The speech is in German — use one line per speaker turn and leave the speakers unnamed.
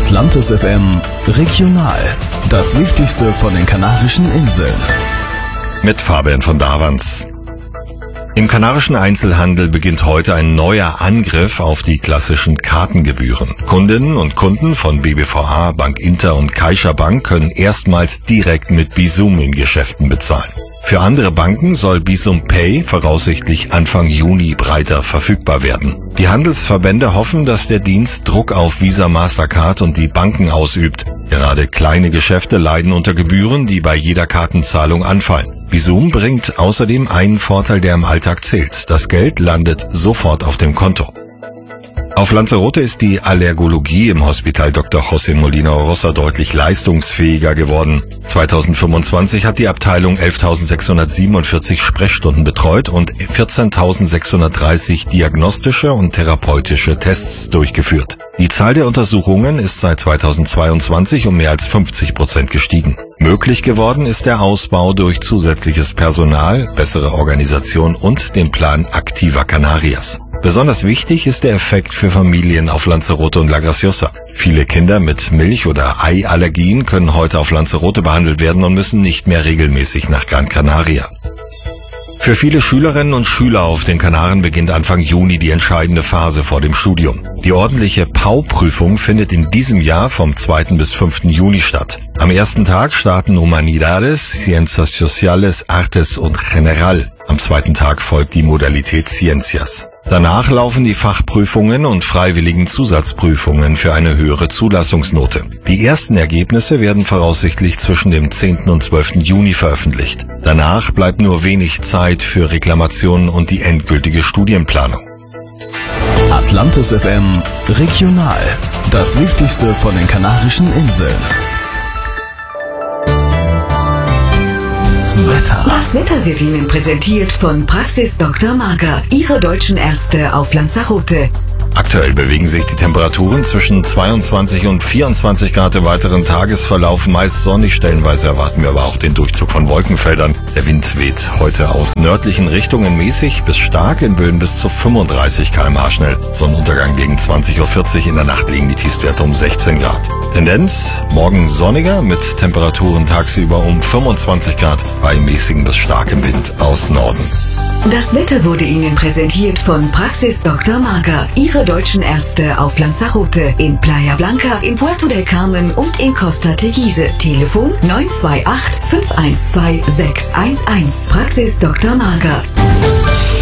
Atlantis FM Regional. Das Wichtigste von den Kanarischen Inseln.
Mit Fabian von Davans. Im kanarischen Einzelhandel beginnt heute ein neuer Angriff auf die klassischen Kartengebühren. Kundinnen und Kunden von BBVA, Bank Inter und CaixaBank können erstmals direkt mit Bizum in Geschäften bezahlen. Für andere Banken soll Bizum Pay voraussichtlich Anfang Juni breiter verfügbar werden. Die Handelsverbände hoffen, dass der Dienst Druck auf Visa, Mastercard und die Banken ausübt. Gerade kleine Geschäfte leiden unter Gebühren, die bei jeder Kartenzahlung anfallen. Bizum bringt außerdem einen Vorteil, der im Alltag zählt. Das Geld landet sofort auf dem Konto. Auf Lanzarote ist die Allergologie im Hospital Dr. José Molina Rosa deutlich leistungsfähiger geworden. 2025 hat die Abteilung 11.647 Sprechstunden betreut und 14.630 diagnostische und therapeutische Tests durchgeführt. Die Zahl der Untersuchungen ist seit 2022 um mehr als 50% gestiegen. Möglich geworden ist der Ausbau durch zusätzliches Personal, bessere Organisation und den Plan Activa Canarias. Besonders wichtig ist der Effekt für Familien auf Lanzarote und La Graciosa. Viele Kinder mit Milch- oder Eiallergien können heute auf Lanzarote behandelt werden und müssen nicht mehr regelmäßig nach Gran Canaria. Für viele Schülerinnen und Schüler auf den Kanaren beginnt Anfang Juni die entscheidende Phase vor dem Studium. Die ordentliche PAU-Prüfung findet in diesem Jahr vom 2. bis 5. Juni statt. Am ersten Tag starten Humanidades, Ciencias Sociales, Artes und General. Am zweiten Tag folgt die Modalität Ciencias. Danach laufen die Fachprüfungen und freiwilligen Zusatzprüfungen für eine höhere Zulassungsnote. Die ersten Ergebnisse werden voraussichtlich zwischen dem 10. und 12. Juni veröffentlicht. Danach bleibt nur wenig Zeit für Reklamationen und die endgültige Studienplanung.
Atlantis FM Regional. Das Wichtigste von den Kanarischen Inseln. Wetter.
Das Wetter wird Ihnen präsentiert von Praxis Dr. Marga, Ihre deutschen Ärzte auf Lanzarote.
Aktuell bewegen sich die Temperaturen zwischen 22 und 24 Grad im weiteren Tagesverlauf. Meist sonnig, stellenweise erwarten wir aber auch den Durchzug von Wolkenfeldern. Der Wind weht heute aus nördlichen Richtungen mäßig bis stark, in Böen bis zu 35 km/h schnell. Sonnenuntergang gegen 20:40 Uhr, in der Nacht liegen die Tiefstwerte um 16 Grad. Tendenz, morgen sonniger mit Temperaturen tagsüber um 25 Grad bei mäßigem bis starkem Wind aus Norden.
Das Wetter wurde Ihnen präsentiert von Praxis Dr. Marga, Ihre deutschen Ärzte auf Lanzarote, in Playa Blanca, in Puerto del Carmen und in Costa Teguise. Telefon 928 512 611. Praxis Dr. Marga.